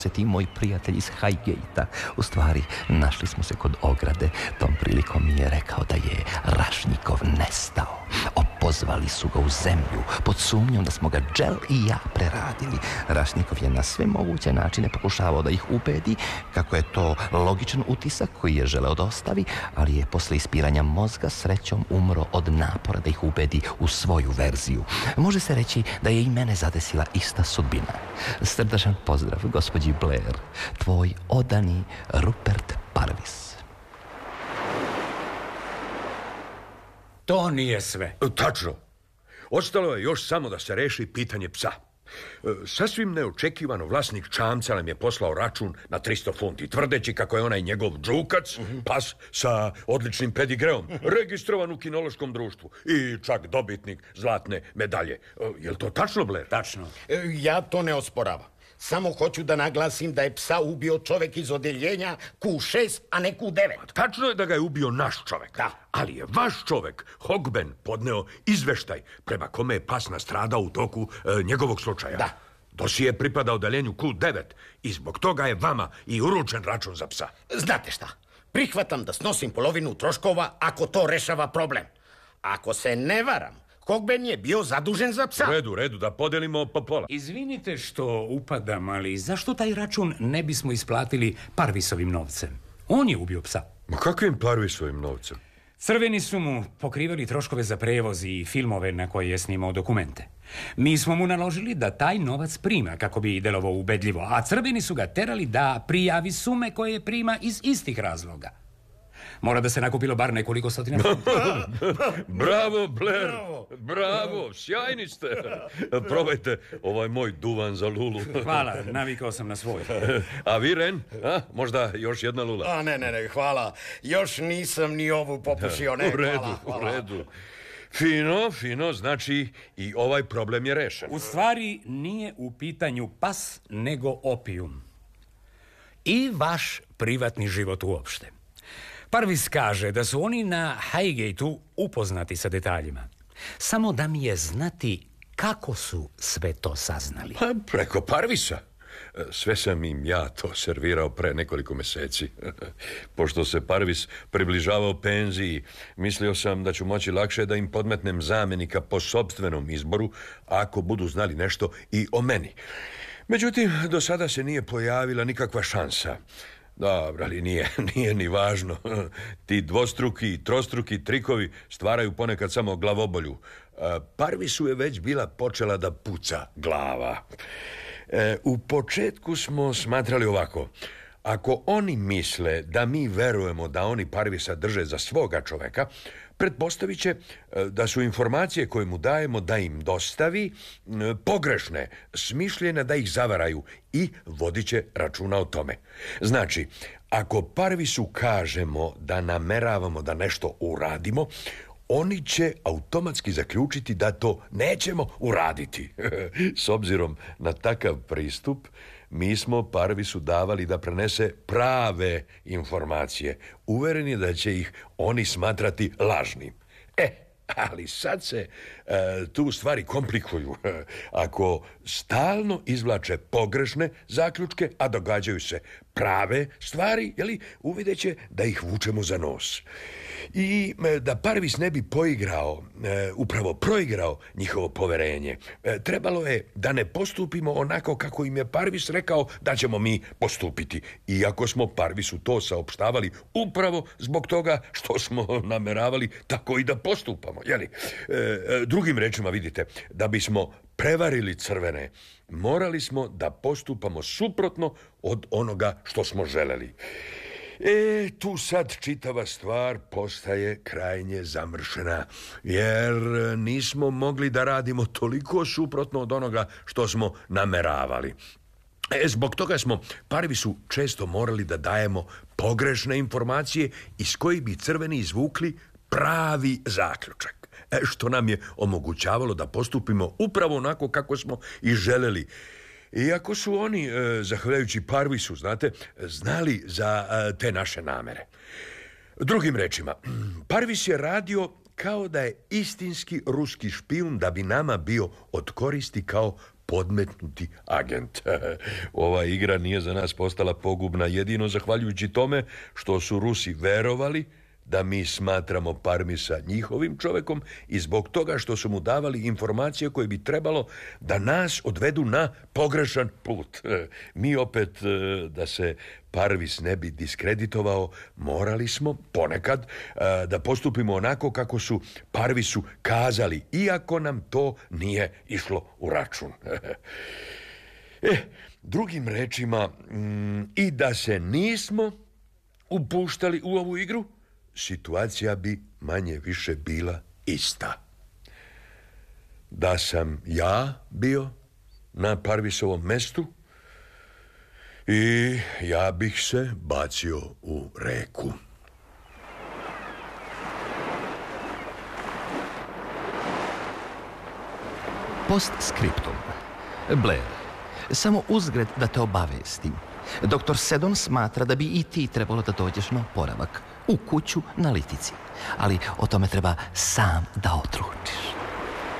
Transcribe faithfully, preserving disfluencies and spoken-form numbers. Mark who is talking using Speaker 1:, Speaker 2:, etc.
Speaker 1: se ti moji prijatelji iz Highgate-a. U stvari, našli smo se kod ograde. Tom prilikom mi je rekao da je Rašnikov nestao. Opozvali su ga u zemlju pod sumnjom da smo ga Džel i ja preradili. Rašnikov je na sve moguće načine pokušavao da ih ubedi kako je to logičan utisak koji je želeo da ostavi, ali je posle ispiranja mozga srećom umro od napora da ih ubedi u svoju verziju. Može se reći da je i mene zadesila ista sudbina. Srdačan pozdrav, gospođi Blair, tvoj odani Rupert Parvis.
Speaker 2: To nije sve.
Speaker 3: Tačno. Ostalo je još samo da se reši pitanje psa. Sasvim neočekivano vlasnik čamca nam je poslao račun na tristo funti, tvrdeći kako je onaj njegov džukac, uh-huh. pas sa odličnim pedigreom, uh-huh. registrovan u kinološkom društvu i čak dobitnik zlatne medalje. Je li to tačno, Blair?
Speaker 2: Tačno.
Speaker 4: Ja to ne osporavam. Samo hoću da naglasim da je psa ubio čovek iz odeljenja Q šest, a ne Q devet.
Speaker 3: Tačno je da ga je ubio naš čovek.
Speaker 4: Da.
Speaker 3: Ali je vaš čovek, Hogben, podneo izveštaj prema kome je pas nastradao u toku e, njegovog slučaja.
Speaker 4: Da.
Speaker 3: Dosije pripada odeljenju Q devet i zbog toga je vama i uručen račun za psa.
Speaker 4: Znate šta? Prihvatam da snosim polovinu troškova ako to rešava problem. Ako se ne varam, Hogben je bio zadužen za psa.
Speaker 3: U redu, u redu, da podelimo po pola.
Speaker 2: Izvinite što upadam, ali zašto taj račun ne bismo isplatili Parvisovim novcem? On je ubio psa.
Speaker 3: Ma kakvim Parvisovim novcem?
Speaker 2: Crveni su mu pokrivali troškove za prevoz i filmove na koje je snimao dokumente. Mi smo mu naložili da taj novac prima kako bi delovao ubedljivo, a crveni su ga terali da prijavi sume koje prima iz istih razloga. Mora da se nakupilo bar nekoliko stotina funta.
Speaker 3: Bravo, Blair. Bravo. Bravo, sjajni ste. Probajte ovaj moj duvan za lulu.
Speaker 2: Hvala, navikao sam na svoj.
Speaker 3: A vi, Ren? A, možda još jedna lula?
Speaker 4: A ne, ne, ne, hvala. Još nisam ni ovu popušio. Ne,
Speaker 3: u redu,
Speaker 4: hvala, hvala.
Speaker 3: u redu. Fino, fino, znači i ovaj problem je rešen.
Speaker 2: U stvari nije u pitanju pas, nego opijum. I vaš privatni život uopšte. Parvis kaže da su oni na Highgate-u upoznati sa detaljima. Samo da mi je znati kako su sve to saznali.
Speaker 3: Pa, preko Parvisa. Sve sam im ja to servirao pre nekoliko meseci. Pošto se Parvis približavao penziji, mislio sam da ću moći lakše da im podmetnem zamenika po sopstvenom izboru, ako budu znali nešto i o meni. Međutim, do sada se nije pojavila nikakva šansa. Dobro, ali nije, nije ni važno. Ti dvostruki i trostruki trikovi stvaraju ponekad samo glavobolju. Parvisu je već bila počela da puca glava. E, u početku smo smatrali ovako. Ako oni misle da mi verujemo da oni Parvisa drže za svoga čoveka, pretpostavit će da su informacije koje mu dajemo da im dostavi pogrešne, smišljene da ih zavaraju i vodit će računa o tome. Znači, ako Parvisu kažemo da nameravamo da nešto uradimo, oni će automatski zaključiti da to nećemo uraditi. S obzirom na takav pristup, mi smo Parvisu davali da prenese prave informacije, uvereni da će ih oni smatrati lažnim. E, ali sad se e, tu stvari komplikuju. Ako stalno izvlače pogrešne zaključke, a događaju se prave stvari, jeli, uvidjet će da ih vučemo za nos. I da Parvis ne bi poigrao, e, upravo proigrao njihovo poverenje, e, trebalo je da ne postupimo onako kako im je Parvis rekao da ćemo mi postupiti. Iako smo Parvisu to saopštavali upravo zbog toga što smo nameravali tako i da postupamo. Jeli? E, drugim rečima, vidite, da bismo prevarili crvene, morali smo da postupamo suprotno od onoga što smo želeli. E, tu sad čitava stvar postaje krajnje zamršena, jer nismo mogli da radimo toliko suprotno od onoga što smo nameravali. E, zbog toga smo Parvisu često morali da dajemo pogrešne informacije iz kojih bi crveni izvukli pravi zaključak, što nam je omogućavalo da postupimo upravo onako kako smo i želeli. Iako su oni, e, zahvaljujući Parvisu, znate, znali za e, te naše namere. Drugim rečima, Parvis je radio kao da je istinski ruski špijun da bi nama bio od koristi kao podmetnuti agent. Ova igra nije za nas postala pogubna jedino zahvaljujući tome što su Rusi verovali da mi smatramo Parvisa njihovim čovekom i zbog toga što su mu davali informacije koje bi trebalo da nas odvedu na pogrešan put. Mi opet, da se Parvis ne bi diskreditovao, morali smo ponekad da postupimo onako kako su Parvisu kazali, iako nam to nije išlo u račun. E, drugim rečima, i da se nismo upuštali u ovu igru, situacija bi manje više bila ista. Da sam ja bio na Parvisovom mestu i ja bih se bacio u reku.
Speaker 1: Postscriptum. Blair, samo uzgred da te obavestim. Doktor Sedon smatra da bi i ti trebalo da dođeš na oporavak u kuću na Litici. Ali o tome treba sam da odlučiš.